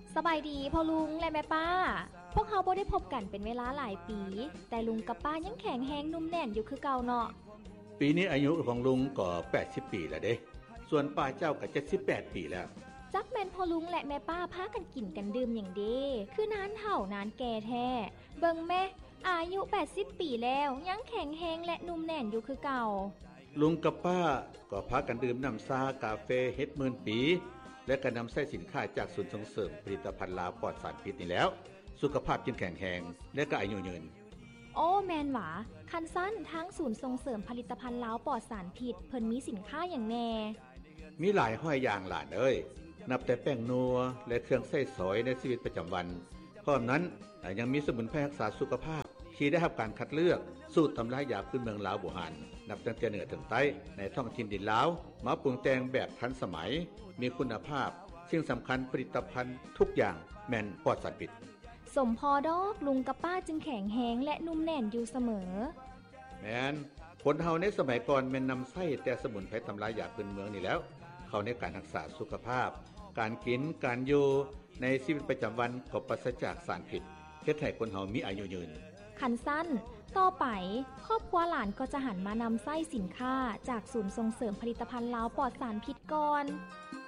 สบายดีพ่อลุงและแม่ป้าพวกเขาบ่ได้พบกันเป็นเวลาหลายปีแต่ลุงกับป้ายังแข็งแรงนุ่มแน่นอยู่คือเก่าเนาะปีนี้อายุของลุงก็80ปีแล้วเด้ส่วนป้าเจ้าก็78ปีแล้วจักแม่นพ่อลุงและแม่ป้าพากันกินกันดื่มอย่างเด้คือนานเฒ่านานแก่แท้เบิ่งแม่อายุ80ปีแล้วยังแข็งแรงและนุ่มแน่นอยู่คือเก่าลุงกับป้าก็พากันดื่มน้ำซากาแฟเฮ็ดหมื่นปีและก็นำใช้สินค้าจากศูนย์ส่งเสริมผลิตภัณฑ์ลาวปลอดสารพิษนี่แล้วสุขภาพจึงแข็งแรงและก็อายุยืนโอ้แมนหวาคันสั้นทั้งศูนย์ส่งเสริมผลิตภัณฑ์ลาวปลอดสารพิษเพิ่นมีสินค้าอย่างแน่มีหลายห้อยอย่างหลานเอ้ยนับแต่แป้งนัวและเครื่องใช้สอยในชีวิตประจำวันพร้อมนั้นยังมีสมุนไพรรักษาสุขภาพที่ได้รับการคัดเลือกสูตรทำลายยาพื้นเมืองลาวโบราณนับตั้งแต่เหนือถึงใต้ในท้องถิ่นดินลาวมาปรุงแต่งแบบทันสมัยมีคุณภาพสิ่งสำคัญผลิตภัณฑ์ทุกอย่างแม่นปลอดสารพิษสมพอดอกลุงกับป้าจึงแข็งแรงและนุ่มแน่นอยู่เสมอแม่นคนเฮาในสมัยก่อนแม่นนำใช้แต่สมุนไพรทำลายยาพื้นเมืองนี่แล้วเข้าในการรักษาสุขภาพการกินการอยู่ในชีวิตประจำวันก็ปราศจากสารพิษเฮ็ดให้คนเฮามีอายุยืนคันสั้นต่อไปครอบครัวหลานก็จะหันมานำไส้สินค้าจากศูนย์ส่งเสริมผลิตภัณฑ์ลาวปลอดสารพิษก่อน